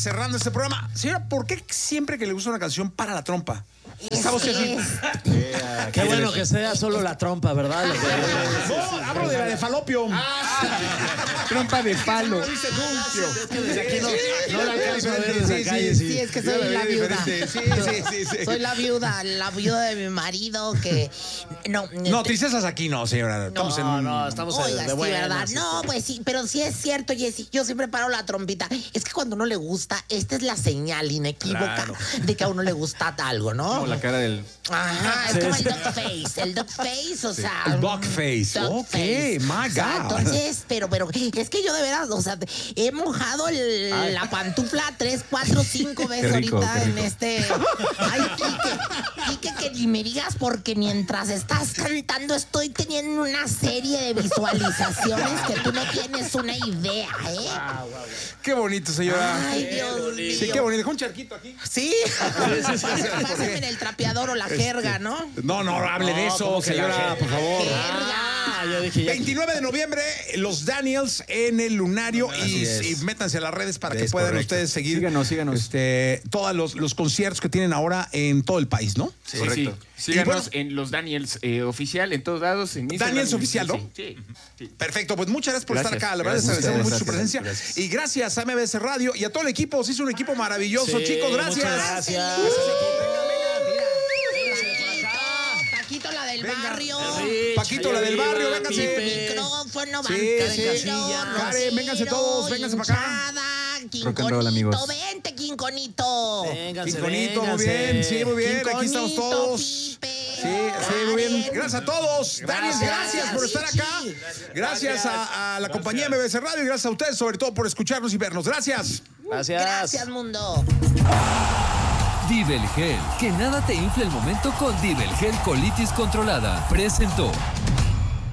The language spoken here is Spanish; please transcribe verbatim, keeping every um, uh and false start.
cerrando este programa. Señora, ¿por qué siempre que le gusta una canción para la trompa? Estamos así. Yeah, qué bueno que sea solo la trompa, ¿verdad? Lo que... No, hablo de la de falopio. Ah, trompa de palo. Es que desde aquí no, no la alcanzo a ver desde Sí, acá. sí, Sí, Sí, es que Yo soy la la vi viuda. diferente. Sí, sí, sí, sí. Soy la viuda, la viuda de mi marido que... No, No, tristezas aquí no, señora. Estamos No, en... no, estamos Oiga, de sí, buenas. ¿verdad? No, pues sí, pero sí es cierto, Jessy. Yo siempre paro la trompita. Es que cuando a uno le gusta, esta es la señal inequívoca Claro. de que a uno le gusta algo, ¿no? Como la cara del... Ajá, es Sí, como sí. el duck face, el duck face, o sea... El buck face, duck ok, face. my O sea, God. entonces, pero, pero, es que yo de veras, o sea, he mojado el- la pantufla tres, cuatro, cinco veces Qué rico, ahorita qué en rico. este... Ay, Quique, Quique, que ni me digas porque mientras estás cantando estoy teniendo una serie de visualizaciones que tú no tienes una idea, ¿eh? Qué bonito, señora. Ay, Dios mío. Sí, qué bonito. Dejó un charquito aquí. Sí, pásame en el trapeador o la jerga, ¿no? No, no, hable de No, eso, ¿cómo que la señora, jerga? por favor. Ah, yo dije ya. veintinueve de noviembre, los Daniels en el Lunario. Y, es. y métanse a las redes para Es que puedan correcto. ustedes seguir. Síganos, síganos. Este, todos los, los conciertos que tienen ahora en todo el país, ¿no? Sí, Correcto. sí. Síganos Y bueno- en los Daniels eh, oficial, en todos lados. En Instagram. Daniels oficial, ¿no? Sí, sí, sí. Perfecto, pues muchas gracias por Gracias. estar acá. La verdad, les Gracias. agradecemos mucho su Gracias, presencia. gracias. Y gracias a M B S Radio y a todo el equipo. Se hizo un equipo maravilloso, Sí, chicos. Gracias. muchas gracias. Paquito, la del Venga. barrio. Rich, Paquito, la del allá barrio, arriba, vénganse. Pipe. Micrófono, Sí, banquero, sí. Rosero, Karen, vénganse todos, vénganse para acá. hinchada, Rock and roll, amigos. Quinconito, vente, Quinconito. Vénganse, Quinconito, muy vénganse. bien. Sí, muy bien. Aquí estamos Quinconito, todos. Pipe, Sí, sí, muy bien. Karen. Gracias a todos. Daniel, gracias por estar acá. Gracias a, a la compañía M B S Radio y gracias a ustedes, sobre todo, por escucharnos y vernos. Gracias. Gracias. Gracias, mundo. Divelgel, que nada te infle el momento con Divelgel Colitis Controlada. Presentó.